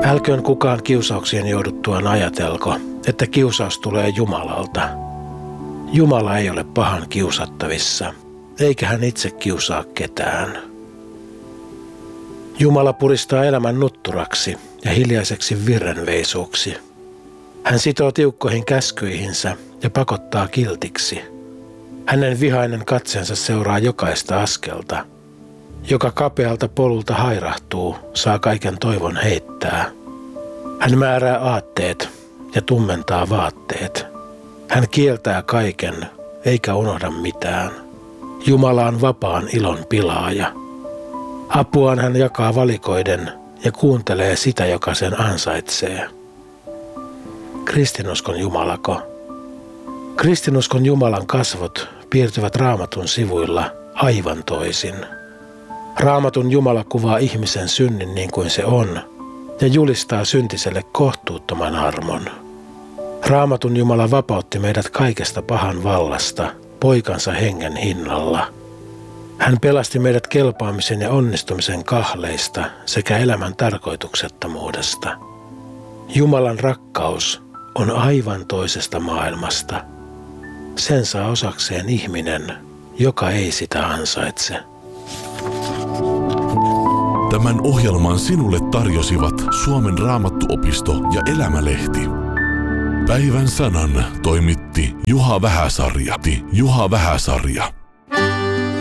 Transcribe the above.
Älköön kukaan kiusauksien jouduttuaan ajatelko, että kiusaus tulee Jumalalta. Jumala ei ole pahan kiusattavissa, eikä hän itse kiusaa ketään. Jumala puristaa elämän nutturaksi ja hiljaiseksi virrenveisuuksi. Hän sitoo tiukkoihin käskyihinsä ja pakottaa kiltiksi. Hänen vihainen katseensa seuraa jokaista askelta. Joka kapealta polulta hairahtuu, saa kaiken toivon heittää. Hän määrää aatteet ja tummentaa vaatteet. Hän kieltää kaiken, eikä unohda mitään. Jumala on vapaan ilon pilaaja. Apuaan hän jakaa valikoiden ja kuuntelee sitä, joka sen ansaitsee. Kristinuskon Jumalako. Kristinuskon Jumalan kasvot piirtyvät Raamatun sivuilla aivan toisin. Raamatun Jumala kuvaa ihmisen synnin niin kuin se on ja julistaa syntiselle kohtuuttoman armon. Raamatun Jumala vapautti meidät kaikesta pahan vallasta poikansa hengen hinnalla. Hän pelasti meidät kelpaamisen ja onnistumisen kahleista sekä elämän tarkoituksettomuudesta. Jumalan rakkaus on aivan toisesta maailmasta. Sen saa osakseen ihminen, joka ei sitä ansaitse. Tämän ohjelman sinulle tarjosivat Suomen Raamattuopisto ja Elämälehti. Päivän sanan toimitti Juha Vähäsarja.